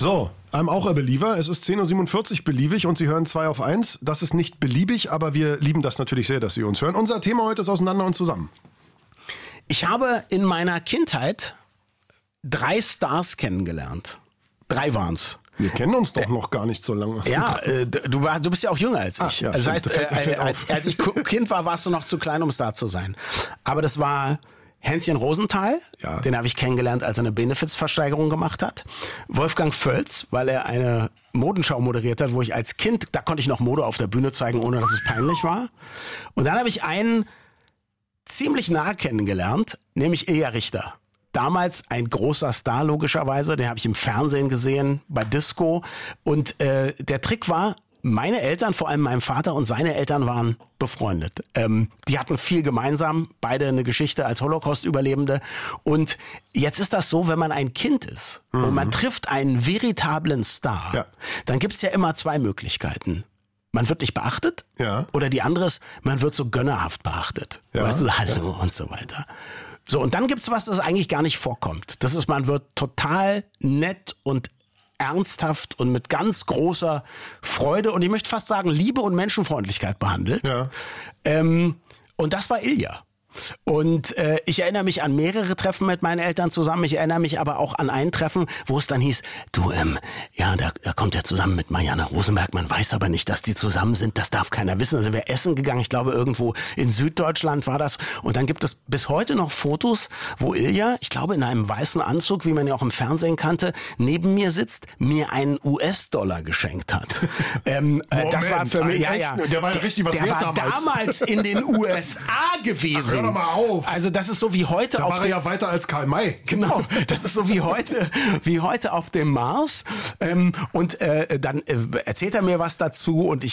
So, I'm auch a Believer. Es ist 10.47 Uhr beliebig und Sie hören 2 auf 1. Das ist nicht beliebig, aber wir lieben das natürlich sehr, dass Sie uns hören. Unser Thema heute ist Auseinander und Zusammen. Ich habe in meiner Kindheit 3 Stars kennengelernt. 3 waren's. Wir kennen uns doch noch gar nicht so lange. Ja, du bist ja auch jünger als ich. Ja, das heißt, fällt als ich Kind war, warst du noch zu klein, um Star zu sein. Aber das war Hänschen Rosenthal, ja. Den habe ich kennengelernt, als er eine Benefizversteigerung gemacht hat. Wolfgang Völz, weil er eine Modenschau moderiert hat, wo ich als Kind, da konnte ich noch Mode auf der Bühne zeigen, ohne dass es peinlich war. Und dann habe ich einen ziemlich nah kennengelernt, nämlich Ilja Richter. Damals ein großer Star, logischerweise. Den habe ich im Fernsehen gesehen, bei Disco. Und der Trick war, meine Eltern, vor allem mein Vater und seine Eltern waren befreundet. Die hatten viel gemeinsam, beide eine Geschichte als Holocaust-Überlebende. Und jetzt ist das so, wenn man ein Kind ist und man trifft einen veritablen Star, dann gibt's ja immer 2 Möglichkeiten. Man wird nicht beachtet oder die andere ist, man wird so gönnerhaft beachtet. Weißt du, hallo und so weiter. So, und dann gibt's was, das eigentlich gar nicht vorkommt. Das ist, man wird total nett und ernsthaft und mit ganz großer Freude und ich möchte fast sagen Liebe und Menschenfreundlichkeit behandelt. Ja. Und das war Ilja. Und ich erinnere mich an mehrere Treffen mit meinen Eltern zusammen. Ich erinnere mich aber auch an ein Treffen, wo es dann hieß, du, da kommt er zusammen mit Marianne Rosenberg. Man weiß aber nicht, dass die zusammen sind. Das darf keiner wissen. Also wir essen gegangen. Ich glaube, irgendwo in Süddeutschland war das. Und dann gibt es bis heute noch Fotos, wo Ilja, ich glaube, in einem weißen Anzug, wie man ja auch im Fernsehen kannte, neben mir sitzt, mir einen US-Dollar geschenkt hat. Das war für mich, der war richtig was wert damals. Der war damals in den USA gewesen. Hör doch mal auf. Also das ist so wie heute da auf war er ja weiter als Karl May. Genau, das ist so wie heute auf dem Mars. Und dann erzählt er mir was dazu und